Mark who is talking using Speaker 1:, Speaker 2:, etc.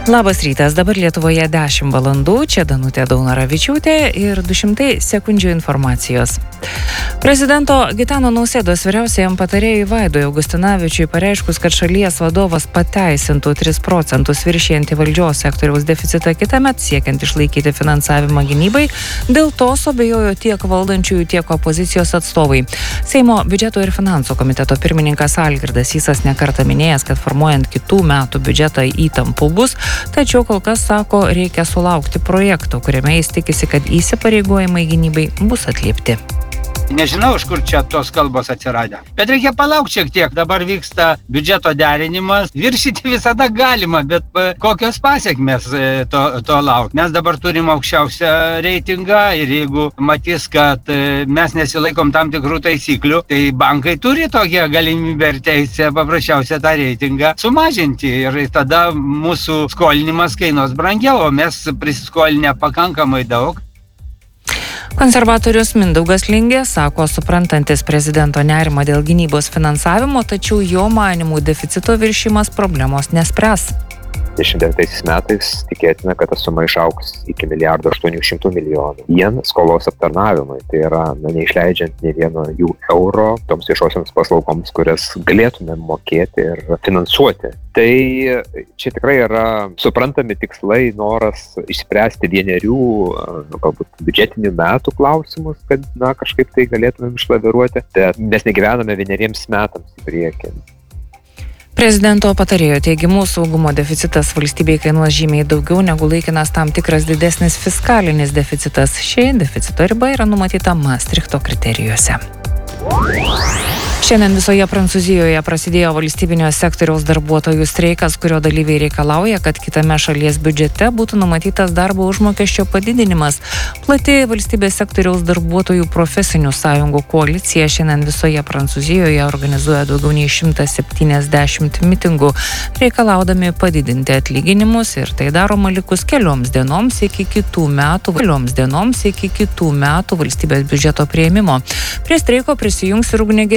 Speaker 1: Labas rytas, dabar Lietuvoje 10 valandų, čia Danutė Daunoravičiūtė ir 200 sekundžių informacijos. Prezidento Gitano Nausėdos vyriausiajam patarėjui Vaidui Augustinavičiui pareiškus, kad šalies vadovas pateisintų 3% viršijantį valdžios sektoriaus deficitą kitąmet, siekiant išlaikyti finansavimą gynybai, dėl to suabejojo tiek valdančiųjų, tiek opozicijos atstovai. Seimo biudžeto ir finansų komiteto pirmininkas Algirdas Sysas nekartą minėjęs, kad formuojant kitų metų biudžetą įtampų bus, tačiau kol kas sako, reikia sulaukti projekto, kuriame jis tikisi, kad įsipareigojimai gynybai bus atliepti.
Speaker 2: Nežinau, iš kur čia tos kalbos atsiradę. Bet reikia palaukti šiek tiek. Dabar vyksta biudžeto derinimas. Viršyti visada galima, bet kokios pasiekmės to laukti. Mes dabar turim aukščiausią reitingą ir jeigu matys, kad mes nesilaikom tam tikrų taisyklių, tai bankai turi tokią galimybę ir teisę paprasčiausią tą reitingą sumažinti. Ir tada mūsų skolinimas kainuos brangiau, o mes prisiskolinę pakankamai daug.
Speaker 1: Konservatorius Mindaugas Lingė sako, suprantantis prezidento nerimą dėl gynybos finansavimo, tačiau jo manimų deficito viršimas problemos nespręs.
Speaker 3: 2029 metais tikėtina, kad ta suma išaugs iki 1,8 milijardo vien skolos aptarnavimui. Tai yra, neišleidžiant nei vieno jų euro toms viešosioms paslaugoms, kurias galėtume mokėti ir finansuoti. Tai čia tikrai yra suprantami tikslai, noras išspręsti vienerių, galbūt biudžetinių metų klausimus, kad kažkaip tai galėtume išlaviruoti. Bet mes negyvename vieneriems metams į priekį.
Speaker 1: Prezidento patarėjo teigimu, saugumo deficitas valstybei kainuos žymiai daugiau negu laikinas tam tikras didesnis fiskalinis deficitas. Ši deficito riba yra numatyta Maastrichto kriterijuose. Šiandien visoje Prancūzijoje prasidėjo valstybinio sektoriaus darbuotojų streikas, kurio dalyviai reikalauja, kad kitame šalies biudžete būtų numatytas darbo užmokesčio padidinimas. Plati valstybės sektoriaus darbuotojų profesinių sąjungų koalicija šiandien visoje Prancūzijoje organizuoja daugiau nei 170 mitingų, reikalaudami padidinti atlyginimus, ir tai daroma likus kelioms dienoms iki kitų metų valstybės biudžeto priėmimo. Prie streiko prisijungs ir ugniagesiai.